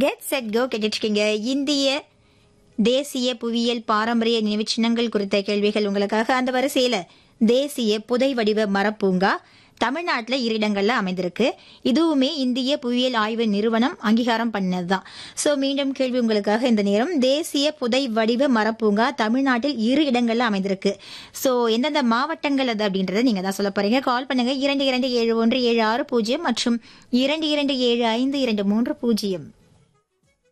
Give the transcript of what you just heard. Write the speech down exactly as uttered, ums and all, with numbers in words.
Get set go கேட்டுருக்கீங்க. இந்திய தேசிய புவியியல் பாரம்பரிய நினைவு சின்னங்கள் குறித்த கேள்விகள் உங்களுக்காக. அந்த வரிசையில தேசிய புதை வடிவ மரப்பூங்கா தமிழ்நாட்டில் இரு இடங்கள்ல அமைந்திருக்கு. இதுவுமே இந்திய புவியியல் ஆய்வு நிறுவனம் அங்கீகாரம் பண்ணதுதான். ஸோ மீண்டும் கேள்வி உங்களுக்காக இந்த நேரம். தேசிய புதை வடிவ மரப்பூங்கா தமிழ்நாட்டில் இரு இடங்கள்ல அமைந்திருக்கு. ஸோ எந்தெந்த மாவட்டங்கள் அது அப்படின்றத நீங்க தான் சொல்ல போறீங்க. கால் பண்ணுங்க இரண்டு இரண்டு ஏழு ஒன்று ஏழு ஆறு பூஜ்ஜியம் மற்றும் இரண்டு இரண்டு ஏழு ஐந்து இரண்டு மூன்று பூஜ்ஜியம்.